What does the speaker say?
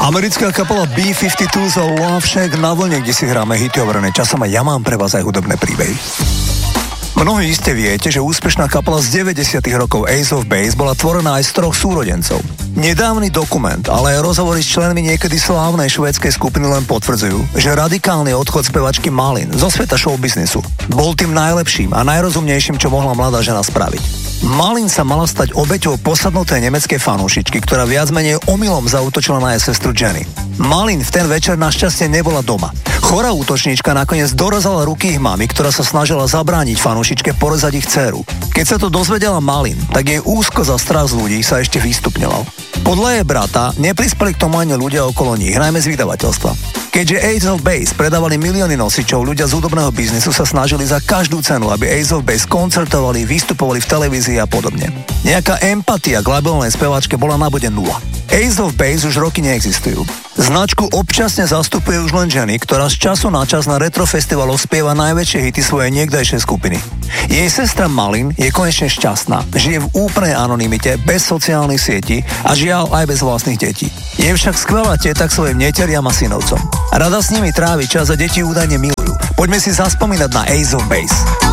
Americká kapela B-52 za Love Shack na vlne, kde si hráme hity overené časom a ja mám pre vás aj hudobné príbehy. Mnohí iste viete, že úspešná kapela z 90. rokov Ace of Base bola tvorená aj z 3 súrodencov. Nedávny dokument, ale aj rozhovory s členmi niekedy slávnej švédskej skupiny len potvrdzujú, že radikálny odchod spevačky Malin zo sveta showbiznisu bol tým najlepším a najrozumnejším, čo mohla mladá žena spraviť. Malin sa mala stať obeťou posadnutej nemeckej fanúšičky, ktorá viac menej omylom zaútočila na jej sestru Jenny. Malin v ten večer našťastie nebola doma. Chorá útočníčka nakoniec dorezala ruky ich mamy, ktorá sa snažila zabrániť fanúšičke porezať ich dcéru. Keď sa to dozvedela Malin, tak jej úzko za strach z ľudí sa ešte vystupňoval. Podľa jej brata neprispeli k tomu ani ľudia okolo nich, najmä z vydavateľstva. Keďže Ace of Base predávali milióny nosičov, ľudia z hudobného biznisu sa snažili za každú cenu, aby Ace of Base koncertovali, vystupovali v televízii a podobne. Nejaká empatia k labelnej speváčke bola na bode 0. Ace of Base už roky neexistujú. Značku občasne zastupuje už len Jenny, ktorá z času na čas na retrofestivaloch spieva najväčšie hity svojej niekdajšej skupiny. Jej sestra Malin je konečne šťastná, žije v úplnej anonymite, bez sociálnych sietí a žiaľ aj bez vlastných detí. Je však skvelá teta k svojim neteriam a synovcom. Rada s nimi trávi čas a deti údajne milujú. Poďme si zaspomínať na Ace of Base.